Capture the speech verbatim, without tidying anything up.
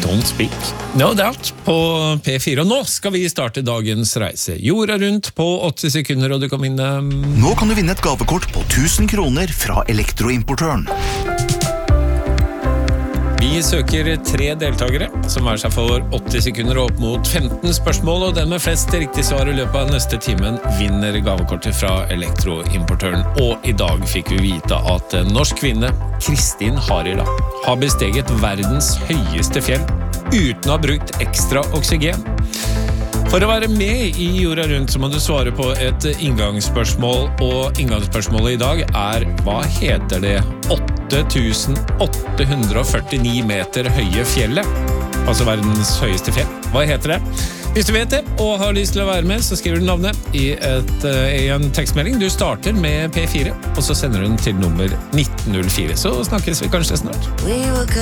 Don't Speak, No Doubt på P fire. Og nå skal vi starte dagens reise. Jorda rundt på åtti sekunder, og du kan vinne... Nå kan du vinne et gavekort på tusen kroner fra Elektroimportøren. Vi søker tre deltakere som er seg for åtti sekunder opp mot femten spørsmål, og den med flest riktig svar i løpet av neste timen vinner gavekortet fra Elektroimportøren. Og i dag fikk vi vite at en norsk kvinne, Kristin Harila, har besteget verdens høyeste fjell uten å ha brukt ekstra oksygen. For å være med i Jorda rundt så må du svare på et inngangsspørsmål, og inngangsspørsmålet i dag er: hva heter det åtte tusen åtte hundre førtini meter høye fjellet? Altså verdens høyeste fjell. Hva heter det? Hvis du vet det og har lyst til å være med, så skriver du navnet i, et, i en tekstmelding. Du starter med P fire, og så sender du den til nummer nitten null fire. Så snakkes vi kanskje snart.